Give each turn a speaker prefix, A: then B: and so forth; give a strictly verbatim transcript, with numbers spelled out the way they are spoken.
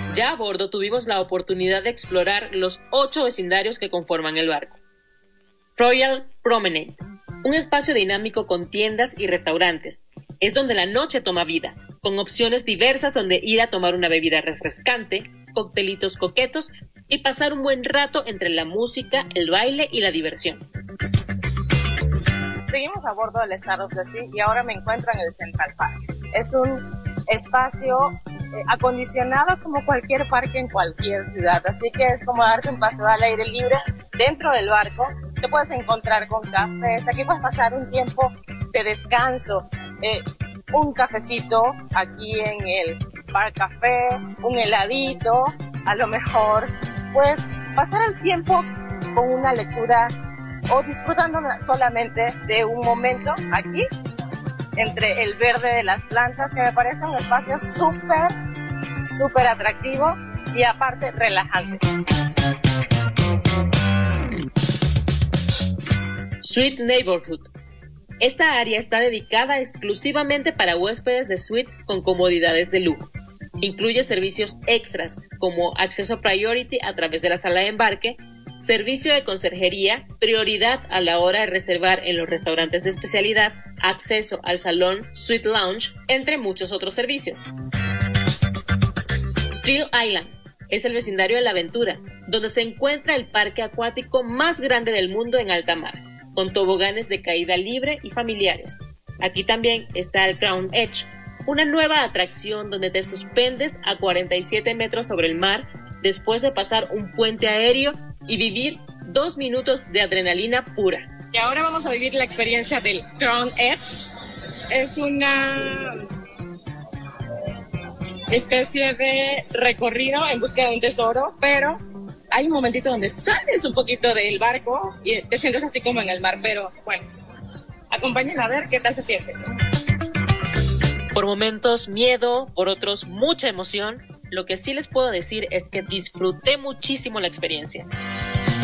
A: Ya a bordo tuvimos la oportunidad de explorar los ocho vecindarios que conforman el barco. Royal Promenade, un espacio dinámico con tiendas y restaurantes. Es donde la noche toma vida, con opciones diversas donde ir a tomar una bebida refrescante, coctelitos coquetos y pasar un buen rato entre la música, el baile y la diversión.
B: Seguimos a bordo del Star of the Sea y ahora me encuentro en el Central Park. Es un espacio eh, acondicionado como cualquier parque en cualquier ciudad, así que es como darte un paseo al aire libre dentro del barco. Te puedes encontrar con cafés, aquí puedes pasar un tiempo de descanso, eh, un cafecito aquí en el Park Café, un heladito, a lo mejor puedes pasar el tiempo con una lectura o disfrutando solamente de un momento aquí entre el verde de las plantas, que me parece un espacio súper, súper atractivo y aparte relajante.
A: Suite Neighborhood. Esta área está dedicada exclusivamente para huéspedes de suites con comodidades de lujo. Incluye servicios extras como acceso priority a través de la sala de embarque, servicio de conserjería, prioridad a la hora de reservar en los restaurantes de especialidad, acceso al salón Suite Lounge, entre muchos otros servicios. Thrill Island es el vecindario de la aventura, donde se encuentra el parque acuático más grande del mundo en alta mar, con toboganes de caída libre y familiares. Aquí también está el Crown Edge, una nueva atracción donde te suspendes a cuarenta y siete metros sobre el mar después de pasar un puente aéreo y vivir dos minutos de adrenalina pura.
B: Y ahora vamos a vivir la experiencia del Crown Edge. Es una especie de recorrido en busca de un tesoro, pero hay un momentito donde sales un poquito del barco y te sientes así como en el mar, pero bueno, acompáñenme a ver qué tal se siente.
A: Por momentos miedo, por otros mucha emoción. Lo que sí les puedo decir es que disfruté muchísimo la experiencia.